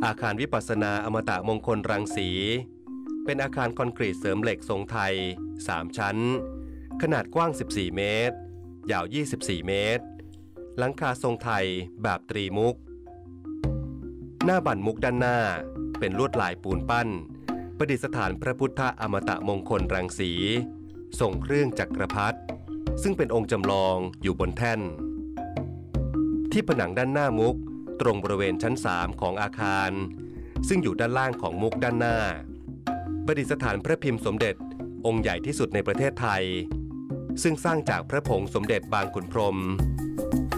อาคารวิปัสสนาอมตะมงคลรังสีเป็นอาคารคอนกรีตเสริมเหล็กทรงไทย3ชั้นขนาดกว้าง14เมตรยาว24เมตรหลังคาทรงไทยแบบตรีมุกหน้าบั่นมุกด้านหน้าเป็นลวดลายปูนปั้นประดิษฐานพระพุทธอมตะมงคลรังสีทรงเครื่องจักรพรรดิซึ่งเป็นองค์จำลองอยู่บนแท่นที่ผนังด้านหน้ามุกตรงบริเวณชั้น3ของอาคารซึ่งอยู่ด้านล่างของมุกด้านหน้าประดิษฐานพระพิมพ์สมเด็จองค์ใหญ่ที่สุดในประเทศไทยซึ่งสร้างจากพระผงสมเด็จบางขุนพรหม